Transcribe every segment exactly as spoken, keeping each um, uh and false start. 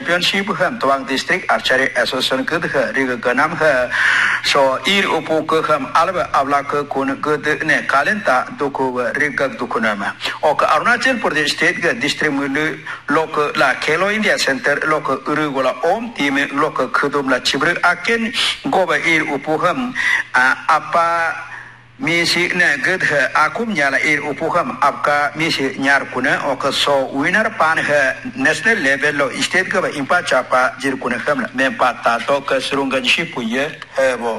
championship ham tuang district archery association ke de rig ganam ha so ir upu ke ham alba avla ke kun ke de ne kalenta duku rig dukunama ok Arunachal Pradesh state ke district mulu lok la Khelo India center lok urugola om team lok khudum la chibru aken goba ir upu ham apa misi ne gud ha akum nyala ir upuham apka misi nyar kuna ok so winner pan ha national level lo state ka impa chapa jir kuna kam me pata to ka surungan shipuye है वो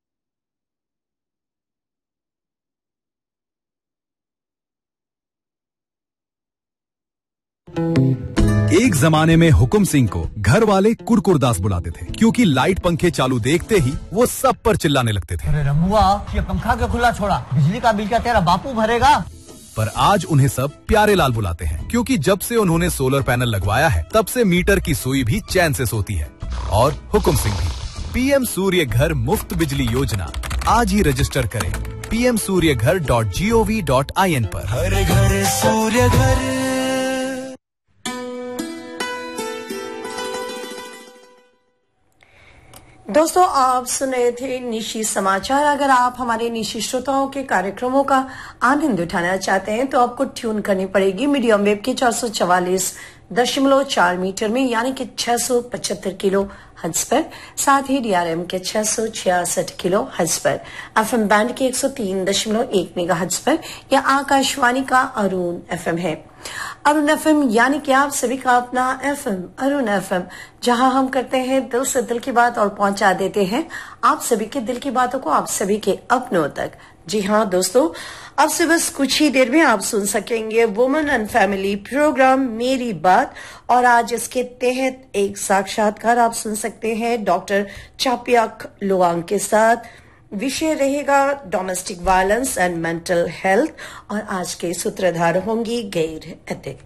एक जमाने में हुकुम सिंह को घर वाले कुरकुरदास बुलाते थे क्योंकि लाइट पंखे चालू देखते ही वो सब पर चिल्लाने लगते थे। अरे रमुआ, ये पंखा क्यों खुला छोड़ा? बिजली का बिल क्या तेरा बापू भरेगा? पर आज उन्हें सब प्यारे लाल बुलाते हैं क्योंकि जब से उन्होंने सोलर पैनल लगवाया है तब से मीटर की सुई भी चैन से सोती है। और हुकुम सिंह भी। पीएम सूर्य घर मुफ्त बिजली योजना आज ही रजिस्टर करें पी एम सूर्य घर dot G O V dot I N पर। हर घर सूर्य घर। दोस्तों, आप सुन रहे थे निशी समाचार। अगर आप हमारे निशी श्रोताओं के कार्यक्रमों का आनंद उठाना चाहते हैं तो आपको ट्यून करनी पड़ेगी मीडियम वेव के चार सौ चवालीस दशमलव चार मीटर में यानी कि छह सौ पचहत्तर किलो हर्ट्ज पर, साथ ही डीआरएम के छह सौ छियासठ किलो हर्ट्ज पर, एफएम बैंड के एक सौ तीन दशमलव एक मेगा हर्ट्ज पर या आकाशवाणी का अरुण एफएम है। अरुण एफएम यानी कि आप सभी का अपना एफएम अरुण एफएम, जहां हम करते हैं दिल से दिल की बात और पहुंचा देते हैं आप सभी के दिल की बातों को आप सभी के अपनों तक। जी हाँ दोस्तों, अब से बस कुछ ही देर में आप सुन सकेंगे वुमेन एंड फैमिली प्रोग्राम मेरी बात, और आज इसके तहत एक साक्षात्कार आप सुन सकते हैं डॉक्टर चापियाक लोआंग के साथ। विषय रहेगा domestic violence and mental health, और आज के सूत्रधार होंगी गैर एथिक।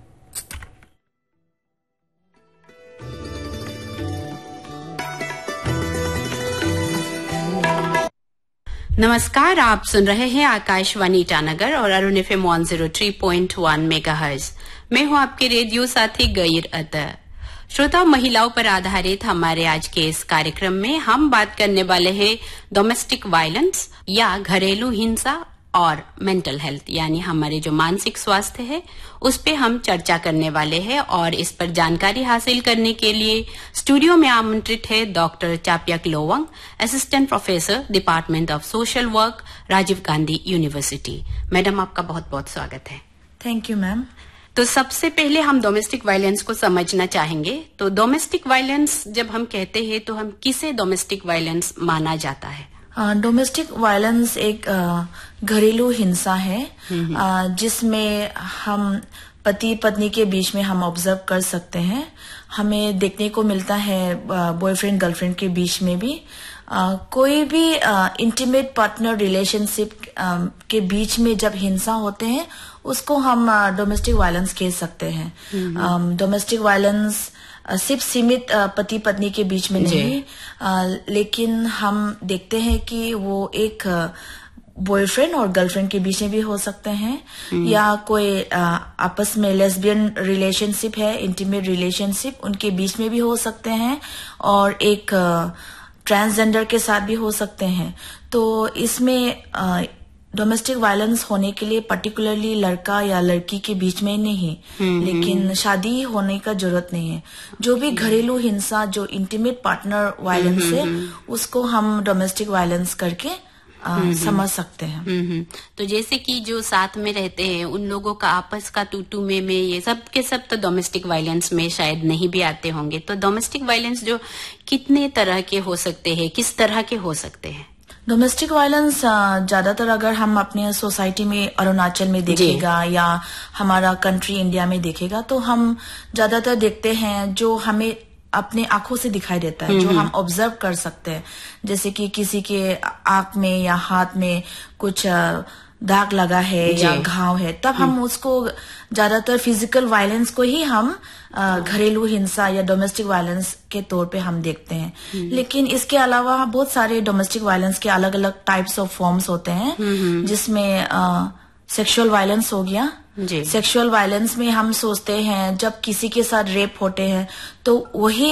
नमस्कार, आप सुन रहे हैं आकाशवाणी ईटानगर और अरुण एफएम एक सौ तीन पॉइंट एक मेगाहर्ट्ज। मैं हूं आपके रेडियो साथी गैर अतः। श्रोताओं, महिलाओं पर आधारित हमारे आज के इस कार्यक्रम में हम बात करने वाले हैं डोमेस्टिक वायलेंस या घरेलू हिंसा और मेंटल हेल्थ यानी हमारे जो मानसिक स्वास्थ्य है उस पे हम चर्चा करने वाले हैं। और इस पर जानकारी हासिल करने के लिए स्टूडियो में आमंत्रित है doctor चापियाक Lowang, assistant professor department of social work, Rajiv Gandhi university. Madam, आपका बहुत बहुत स्वागत है। Thank you ma'am. तो सबसे पहले हम डोमेस्टिक वायलेंस को समझना चाहेंगे। तो डोमेस्टिक वायलेंस जब हम कहते हैं तो हम किसे डोमेस्टिक वायलेंस माना जाता है? डोमेस्टिक uh, वायलेंस एक uh, घरेलू हिंसा है uh, जिसमें हम पति पत्नी के बीच में हम ऑब्जर्व कर सकते हैं। हमें देखने को मिलता है बॉयफ्रेंड गर्लफ्रेंड के बीच में भी uh, कोई भी इंटीमेट पार्टनर रिलेशनशिप के बीच में जब हिंसा होते हैं उसको हम डोमेस्टिक वायलेंस कह सकते हैं। डोमेस्टिक वायलेंस सिर्फ सीमित पति पत्नी के बीच में नहीं, लेकिन हम देखते हैं कि वो एक बॉयफ्रेंड और गर्लफ्रेंड के बीच में भी हो सकते हैं, या कोई आपस में लेस्बियन रिलेशनशिप है, इंटीमेट रिलेशनशिप उनके बीच में भी हो सकते हैं, और एक ट्रांसजेंडर के साथ भी हो सकते हैं। तो इसमें डोमेस्टिक वायलेंस होने के लिए पर्टिकुलरली लड़का या लड़की के बीच में नहीं, लेकिन शादी होने का जरूरत नहीं है। जो भी घरेलू हिंसा जो इंटीमेट पार्टनर वायलेंस है उसको हम डोमेस्टिक वायलेंस करके आ, समझ सकते हैं। तो जैसे कि जो साथ में रहते हैं उन लोगों का आपस का टू में में ये सब के सब तो डोमेस्टिक वायलेंस में शायद नहीं भी आते होंगे। तो डोमेस्टिक वायलेंस जो कितने तरह के हो सकते हैं, किस तरह के हो सकते हैं? डोमेस्टिक वायलेंस ज्यादातर अगर हम अपने सोसाइटी में अरुणाचल में देखेगा या हमारा कंट्री इंडिया में देखेगा तो हम ज्यादातर देखते हैं जो हमें अपने आंखों से दिखाई देता है, जो हम ऑब्जर्व कर सकते हैं। जैसे कि किसी के आंख में या हाथ में कुछ दाग लगा है या घाव है, तब हम उसको ज्यादातर फिजिकल वायलेंस को ही हम घरेलू हिंसा या डोमेस्टिक वायलेंस के तौर पे हम देखते हैं। लेकिन इसके अलावा बहुत सारे डोमेस्टिक वायलेंस के अलग अलग टाइप्स ऑफ फॉर्म्स होते हैं, जिसमें सेक्सुअल वायलेंस हो गया। सेक्सुअल वायलेंस में हम सोचते हैं जब किसी के साथ रेप होते हैं तो वही